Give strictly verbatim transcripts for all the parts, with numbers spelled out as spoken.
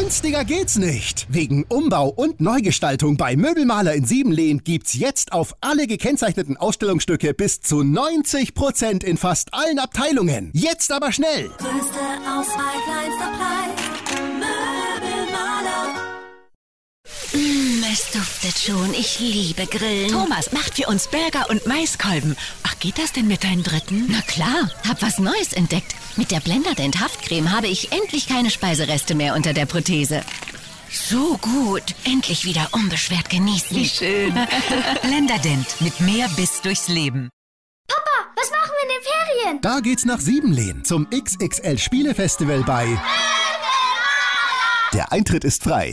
Günstiger geht's nicht. Wegen Umbau und Neugestaltung bei Möbelmaler in Siebenlehn gibt's jetzt auf alle gekennzeichneten Ausstellungsstücke bis zu neunzig Prozent in fast allen Abteilungen. Jetzt aber schnell! Größte Auswahl, kleinster Preis. Möbelmaler. Mmh, es duftet schon. Ich liebe Grillen. Thomas macht für uns Burger und Maiskolben. Ach, geht das denn mit deinem dritten? Na klar, hab was Neues entdeckt. Mit der Blenderdent Haftcreme habe ich endlich keine Speisereste mehr unter der Prothese. So gut. Endlich wieder unbeschwert genießen. Wie schön. Blenderdent mit mehr Biss durchs Leben. Papa, was machen wir in den Ferien? Da geht's nach Siebenlehn zum X X L Spielefestival bei... Der Eintritt ist frei.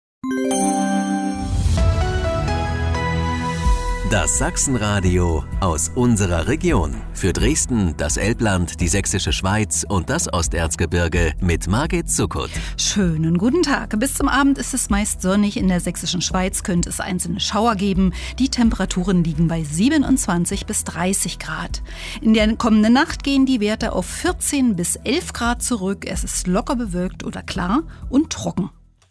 Das Sachsenradio aus unserer Region. Für Dresden, das Elbland, die Sächsische Schweiz und das Osterzgebirge mit Margit Zuckert. Schönen guten Tag. Bis zum Abend ist es meist sonnig. In der Sächsischen Schweiz könnte es einzelne Schauer geben. Die Temperaturen liegen bei siebenundzwanzig bis dreißig Grad. In der kommenden Nacht gehen die Werte auf vierzehn bis elf Grad zurück. Es ist locker bewölkt oder klar und trocken.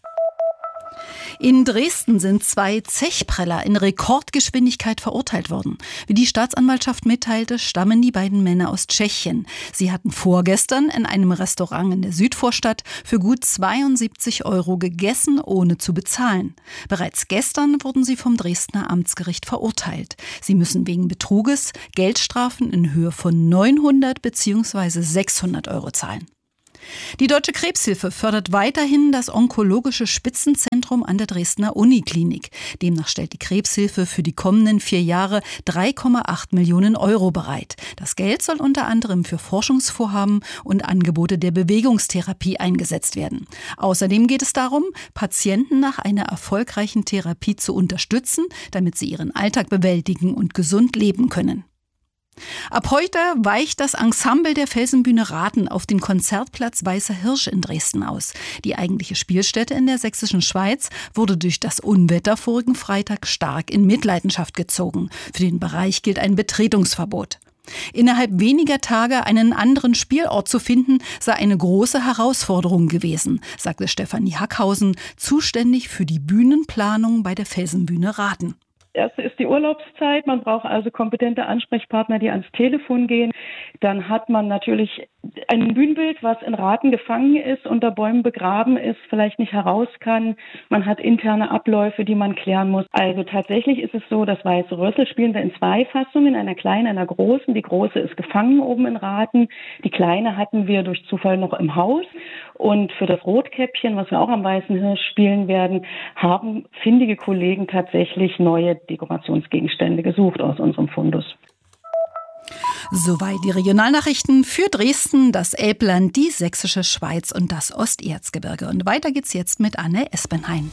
In Dresden sind zwei Zechpreller in Rekordgeschwindigkeit verurteilt worden. Wie die Staatsanwaltschaft mitteilte, stammen die beiden Männer aus Tschechien. Sie hatten vorgestern in einem Restaurant in der Südvorstadt für gut zweiundsiebzig Euro gegessen, ohne zu bezahlen. Bereits gestern wurden sie vom Dresdner Amtsgericht verurteilt. Sie müssen wegen Betruges Geldstrafen in Höhe von neunhundert bzw. sechshundert Euro zahlen. Die Deutsche Krebshilfe fördert weiterhin das onkologische Spitzenzentrum an der Dresdner Uniklinik. Demnach stellt die Krebshilfe für die kommenden vier Jahre drei Komma acht Millionen Euro bereit. Das Geld soll unter anderem für Forschungsvorhaben und Angebote der Bewegungstherapie eingesetzt werden. Außerdem geht es darum, Patienten nach einer erfolgreichen Therapie zu unterstützen, damit sie ihren Alltag bewältigen und gesund leben können. Ab heute weicht das Ensemble der Felsenbühne Rathen auf den Konzertplatz Weißer Hirsch in Dresden aus. Die eigentliche Spielstätte in der Sächsischen Schweiz wurde durch das Unwetter vorigen Freitag stark in Mitleidenschaft gezogen. Für den Bereich gilt ein Betretungsverbot. Innerhalb weniger Tage einen anderen Spielort zu finden, sei eine große Herausforderung gewesen, sagte Stefanie Hackhausen, zuständig für die Bühnenplanung bei der Felsenbühne Rathen. Erste ist die Urlaubszeit. Man braucht also kompetente Ansprechpartner, die ans Telefon gehen. Dann hat man natürlich ein Bühnenbild, was in Rathen gefangen ist, unter Bäumen begraben ist, vielleicht nicht heraus kann. Man hat interne Abläufe, die man klären muss. Also tatsächlich ist es so, das Weiße Rössel spielen wir in zwei Fassungen, einer kleinen, einer großen. Die große ist gefangen oben in Rathen. Die kleine hatten wir durch Zufall noch im Haus. Und für das Rotkäppchen, was wir auch am Weißen Hirsch spielen werden, haben findige Kollegen tatsächlich neue Dekorationsgegenstände gesucht aus unserem Fundus. Soweit die Regionalnachrichten für Dresden, das Elbland, die Sächsische Schweiz und das Osterzgebirge. Und weiter geht's jetzt mit Anne Espenhain.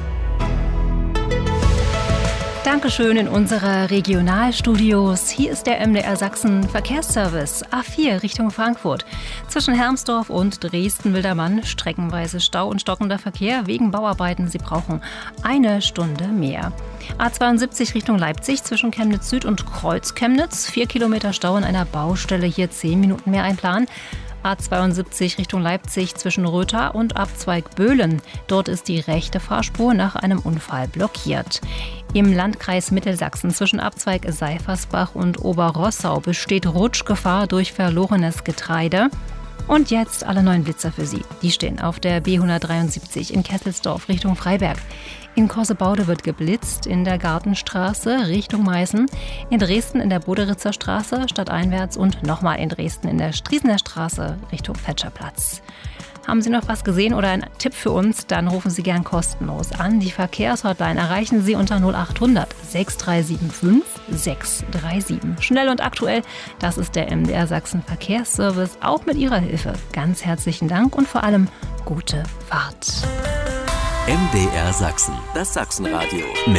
Dankeschön in unsere Regionalstudios. Hier ist der M D R Sachsen Verkehrsservice A vier Richtung Frankfurt. Zwischen Hermsdorf und Dresden-Wildermann streckenweise Stau und stockender Verkehr wegen Bauarbeiten. Sie brauchen eine Stunde mehr. A zweiundsiebzig Richtung Leipzig zwischen Chemnitz Süd und Kreuz Chemnitz. Vier Kilometer Stau in einer Baustelle, hier zehn Minuten mehr einplanen. A zweiundsiebzig Richtung Leipzig zwischen Rötha und Abzweig Böhlen. Dort ist die rechte Fahrspur nach einem Unfall blockiert. Im Landkreis Mittelsachsen zwischen Abzweig Seifersbach und Oberrossau besteht Rutschgefahr durch verlorenes Getreide. Und jetzt alle neuen Blitzer für Sie. Die stehen auf der B hundertdreiundsiebzig in Kesselsdorf Richtung Freiberg. In Korsebaude wird geblitzt, in der Gartenstraße Richtung Meißen, in Dresden in der Boderitzer Straße stadteinwärts und nochmal in Dresden in der Striesener Straße Richtung Fetscherplatz. Haben Sie noch was gesehen oder einen Tipp für uns, dann rufen Sie gern kostenlos an. Die Verkehrshotline erreichen Sie unter null acht hundert sechs drei sieben fünf sechs drei sieben. Schnell und aktuell, das ist der M D R Sachsen Verkehrsservice, auch mit Ihrer Hilfe. Ganz herzlichen Dank und vor allem gute Fahrt. M D R Sachsen, das Sachsenradio.